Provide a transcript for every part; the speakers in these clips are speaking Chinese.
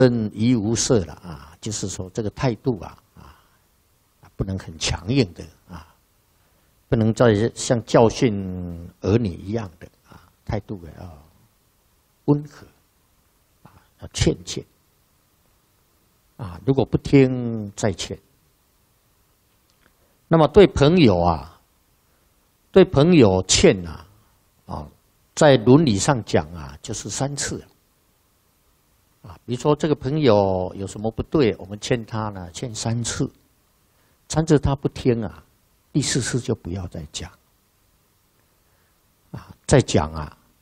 跟怡无色了啊，就是说这个态度不能很强硬的不能再像教训儿女一样的态度要温和要劝诫如果不听再劝。那么对朋友劝在伦理上讲就是3次比如说这个朋友有什么不对，我们劝他呢，劝3次，3次他不听第4次就不要再讲再讲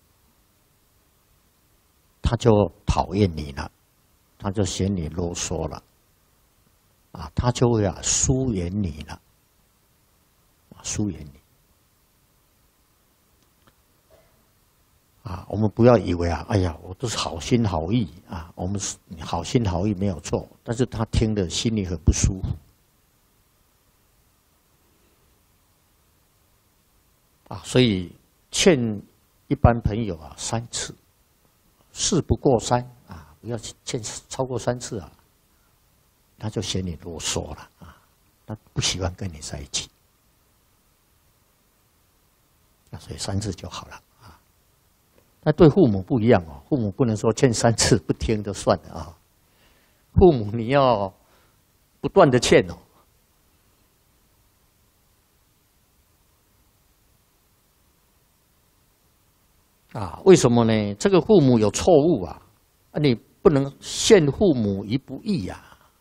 他就讨厌你了，他就嫌你啰嗦了他就会疏远你了疏远你我们不要以为哎呀，我都是好心好意我们好心好意没有错，但是他听了心里很不舒服所以劝一般朋友3次，事不过3不要劝超过3次他就嫌你啰嗦了他不喜欢跟你在一起所以3次就好了那对父母不一样父母不能说劝3次不听就算了父母你要不断的劝为什么呢？这个父母有错误你不能陷父母于不义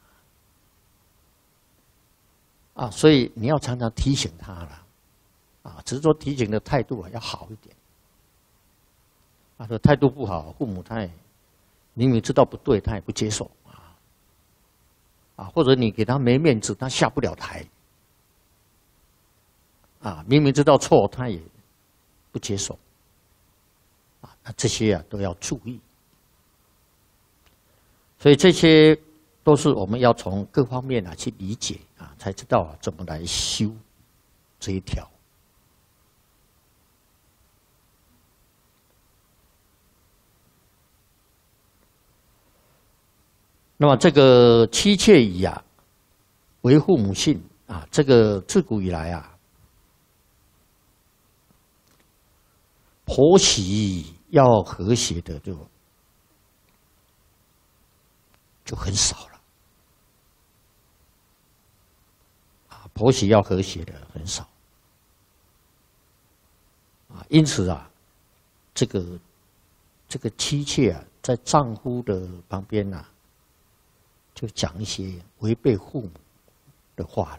所以你要常常提醒他了只是说提醒的态度要好一点说态度不好，父母他也明明知道不对，他也不接受或者你给他没面子，他下不了台明明知道错，他也不接受那这些都要注意。所以这些都是我们要从各方面去理解才知道怎么来修这一条。那么这个妻妾以为父母信这个自古以来婆媳要和谐的就很少了婆媳要和谐的很少因此这个妻妾在丈夫的旁边就讲一些违背父母的话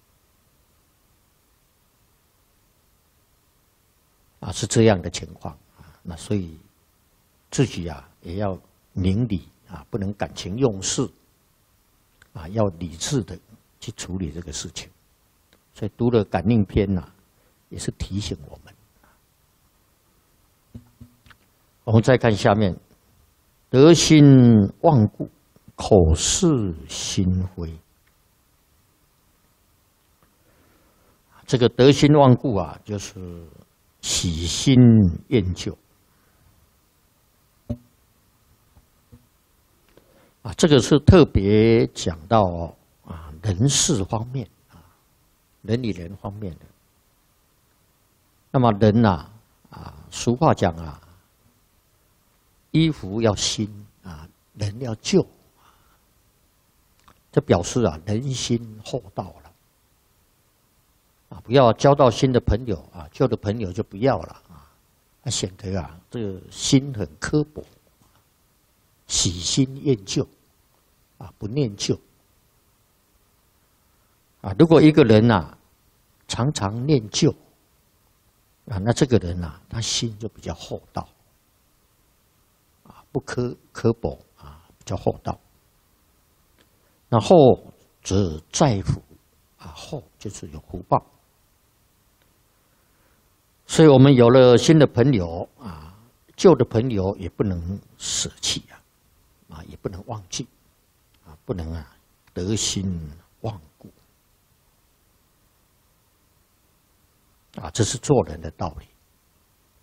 了是这样的情况那所以自己也要明理不能感情用事要理智的去处理这个事情。所以读了《感应篇》也是提醒我们。我们再看下面，德心忘故，口是心非。这个德心忘故就是喜新厌旧这个是特别讲到人事方面人与人方面的。那么人俗话讲衣服要新人要旧这表示人心厚道了不要交到新的朋友旧的朋友就不要了显得这个心很刻薄，喜新厌旧不念旧如果一个人常常念旧那这个人他心就比较厚道不刻薄比较厚道。那厚则载福厚就是有福报。所以我们有了新的朋友旧的朋友也不能舍弃也不能忘记不能得心忘故这是做人的道理。